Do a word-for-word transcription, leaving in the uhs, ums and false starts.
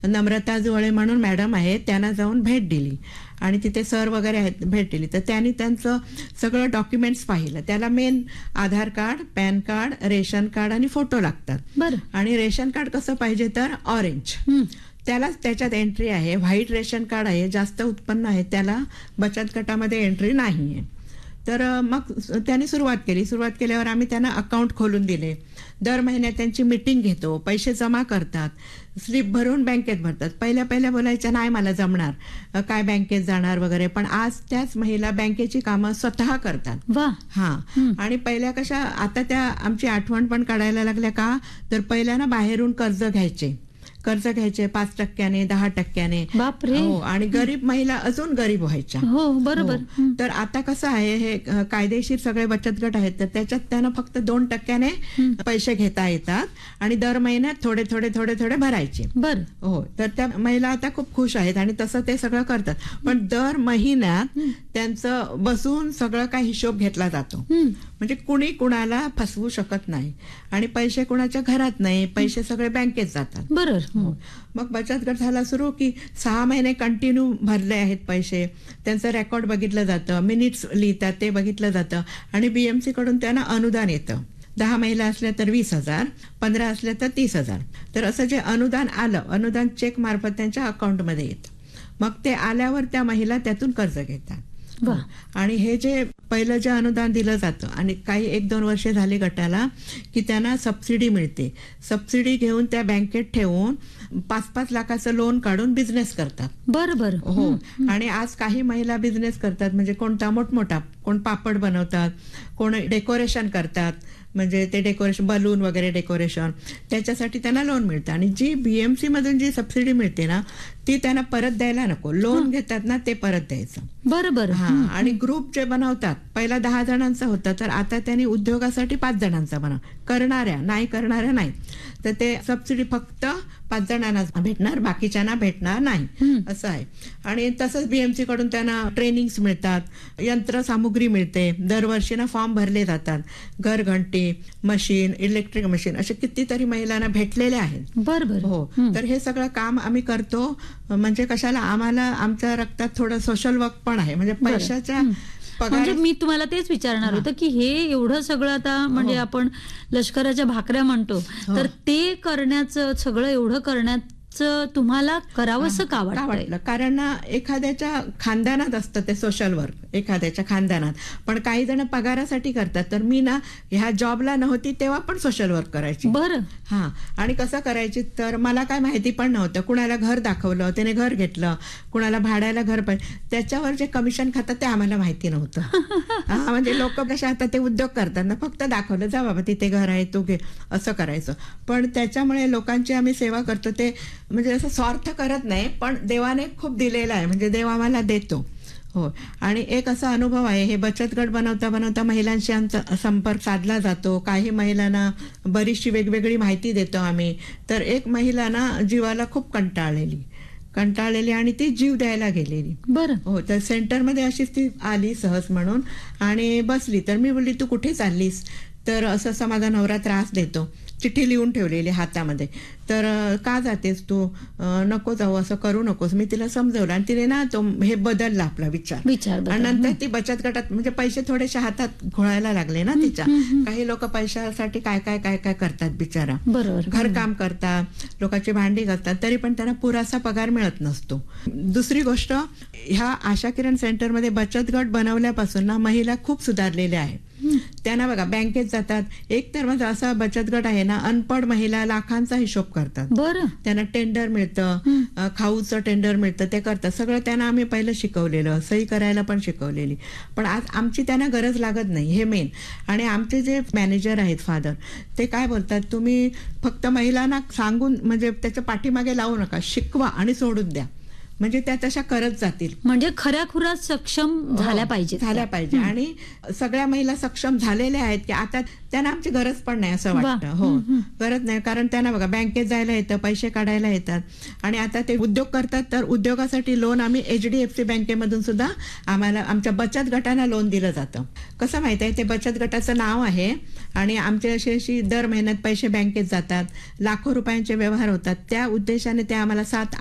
नम्रता जुळे म्हणून मॅडम आहेत, त्यांना जाऊन भेट दिली आणि तिथे सर वगैरे आहेत, भेट दिली. तर त्यांनी त्यांचं सगळं डॉक्युमेंट्स पाहिलं. त्याला मेन आधार card, pan card, ration card आणि फोटो लागतात. बरं. आणि रेशन कार्ड कसं पाहिजे तर ऑरेंज, त्यालाच त्याच्यात एंट्री आहे. व्हाईट रेशन कार्ड आहे, जास्त उत्पन्न आहे, त्याला बचत गटामध्ये एंट्री नाही आहे. तर मग त्यांनी सुरुवात केली. सुरुवात केल्यावर आम्ही त्यांना अकाउंट खोलून दिले. दर महिन्यात त्यांची मीटिंग घेतो, पैसे जमा करतात, स्लिप भरून बँकेत भरतात. पहिल्या पहिल्या बोलायच्या नाही मला जमणार, काय बँकेत जाणार वगैरे, पण आज त्याच महिला बँकेची कामं स्वतः करतात. वा. हा. आणि पहिल्या कशा, आता त्या आमची आठवण पण काढायला लागल्या का, तर पहिल्या ना बाहेरून कर्ज घ्यायचे कर्ज घ्यायचे पाच टक्क्याने दहा टक्क्याने. बापरे. हो. आणि गरीब महिला अजून गरीब व्हायच्या. हो बरोबर. तर आता कसं आहे, हे कायदेशीर सगळे बचत गट आहेत, तर त्याच्यात त्यांना फक्त दोन टक्क्याने पैसे घेता येतात आणि दर महिन्यात थोडे थोडे थोडे थोडे भरायचे. बर. हो. तर त्या महिला आता खूप खुश आहेत आणि तसं ते सगळं करतात. पण दर महिन्यात त्यांचं बसून सगळं काही हिशोब घेतला जातो. म्हणजे कुणी कुणाला फसवू शकत नाही आणि पैसे कुणाच्या घरात नाही, पैसे सगळे बँकेत जातात. बरोबर. मग बचत गट झाला सुरू की सहा महिने कंटिन्यू भरले आहेत पैसे, त्यांचं रेकॉर्ड बघितलं जातं, मिनिट्स लिहितात ते बघितलं जातं आणि बीएमसी कडून त्यांना अनुदान येतं. दहा महिला असल्या तर वीस हजार, पंधरा असल्या तर तीस हजार. तर असं जे अनुदान आलं, अनुदान चेक मार्फत त्यांच्या अकाउंटमध्ये येतं. मग ते आल्यावर त्या महिला त्यातून कर्ज घेतात. आणि हे जे पहिलं जे अनुदान दिलं जातं आणि काही एक दोन वर्षे झाली गटाला की त्यांना सबसिडी मिळते. सबसिडी घेऊन त्या बँकेत ठेवून पाच पाच लाखाचं लोन काढून बिझनेस करतात. बरोबर. हो. आणि आज काही महिला बिझनेस करतात, म्हणजे कोणता मोठमोठा, कोण पापड बनवतात, कोण डेकोरेशन करतात, म्हणजे ते डेकोरेशन बलून वगैरे डेकोरेशन, त्याच्यासाठी त्यांना लोन मिळतं. आणि जी बीएमसी मधून जी सबसिडी मिळते ना, ती त्यांना परत द्यायला नको. लोन घेतात ना ते परत द्यायचं. बरोबर. हा. आणि ग्रुप जे बनवतात, पहिला दहा जणांचा होता, तर आता त्यांनी उद्योगासाठी पाच जणांचा बनव, करणाऱ्या नाही करणाऱ्या नाही. तर ते सबसिडी फक्त पाच जणांना भेटणार, बाकीच्यांना भेटणार नाही, असं आहे. आणि तसंच बीएमसी कडून त्यांना ट्रेनिंग्स मिळतात, यंत्रसामुग्री मिळते, दरवर्षी ना फॉर्म भरले जातात, घरघंटी मशीन, इलेक्ट्रिक मशीन, असे कितीतरी महिलांना भेटलेले आहेत. बरोबर. हो. तर हे सगळं काम आम्ही करतो. म्हणजे कशाला, आम्हाला आमच्या रक्तात थोडं सोशल वर्क पण आहे. म्हणजे पैशाच्या म्हणजे मी तुम्हाला तेच विचारणार होतं की हे एवढं सगळं आता म्हणजे आपण लष्कराच्या भाकऱ्या म्हणतो, तर ते करण्याचं सगळं एवढं करण्याचं तुम्हाला करावंसं का वाटलं? कारण एखाद्याच्या खानदानात असतं ते सोशल वर्क, एखाद्याच्या खानदानात. पण काही जण पगारासाठी करतात. तर मी ना ह्या जॉबला नव्हती तेव्हा पण सोशल वर्क करायची. बरं. हा. आणि कसं करायची, तर मला काय माहिती पण नव्हतं. कुणाला घर दाखवलं, त्याने घर घेतलं, कुणाला भाड्याला घर पाहिजे, त्याच्यावर जे कमिशन खातात ते आम्हाला माहिती नव्हतं. हा. म्हणजे लोक कशा आता ते उद्योग करतात ना, फक्त दाखवलं जा बाबा तिथे घर आहे तू घे, असं करायचं. पण त्याच्यामुळे लोकांची आम्ही सेवा करतो, ते म्हणजे असं स्वार्थ करत नाही, पण देवाने खूप दिलेला आहे, म्हणजे देव आम्हाला देतो. हो. आणि एक असा अनुभव आहे, हे बचत गट बनवता बनवता महिलांशी आमचा संपर्क साधला जातो. काही महिलांना बरीचशी वेगवेगळी माहिती देतो आम्ही. तर एक महिला ना जीवाला खूप कंटाळलेली कंटाळलेली आणि ती जीव द्यायला गेलेली. बरं. हो. तर सेंटरमध्ये अशीच ती आली सहज म्हणून आणि बसली. तर मी बोलली तू कुठे चाललीस, तर असं असं माझा नवरा त्रास देतो, चिठ्ठी लिहून ठेवलेली हातामध्ये. तर का जातेस तू, नको जाऊ, असं करू नकोस. मी तिला समजवलं आणि तिने ना तो हे बदलला आपला विचार विचार आणि नंतर ती बचत गटात, म्हणजे पैसे थोडेसे हातात घोळायला लागले ना तिच्या. काही लोक पैशासाठी काय काय काय काय करतात बिचारा. बरोबर. घरकाम करतात, लोकांची भांडी घालतात, तरी पण त्यांना पुरेसा पगार मिळत नसतो. दुसरी गोष्ट, ह्या आशा किरण सेंटरमध्ये बचत गट बनवल्यापासून ना महिला खूप सुधारलेल्या आहेत. त्यांना बघा बँकेत जातात, एक तर म्हणजे असा बचत गट आहे ना, अनपढ महिला लाखांचा हिशोब करतात. बरं. त्यांना टेंडर मिळतं, खाऊचं टेंडर मिळतं, ते करतात. सगळं त्यांना आम्ही पहिलं शिकवलेलं, सही करायला पण शिकवलेली. पण आज आमची त्यांना गरज लागत नाही, हे मेन. आणि आमचे जे मॅनेजर आहेत फादर, ते काय बोलतात, तुम्ही फक्त महिलांना सांगून म्हणजे त्याच्या पाठीमागे लावू नका, शिकवा आणि सोडून द्या. म्हणजे त्या तशा करत जातील. म्हणजे खऱ्याखुऱ्यात सक्षम झाल्या पाहिजे झाल्या पाहिजे. आणि सगळ्या महिला सक्षम झालेल्या आहेत की आता त्यांना आमची गरज पण नाही असं वाटतं. हो, गरज नाही, कारण त्यांना बघा बँकेत जायला येतं, पैसे काढायला येतात. आणि आता ते उद्योग करतात, तर उद्योगासाठी लोन आम्ही एचडीएफसी बँकेमधून सुद्धा आम्हाला आमच्या बचत गटांना लोन दिलं जातं. कसं माहिती आहे, ते बचत गटाचं नाव आहे आणि आमचे अशी अशी दर महिन्यात पैसे बँकेत जातात, लाखो रुपयांचे व्यवहार होतात. त्या उद्देशाने ते आम्हाला सात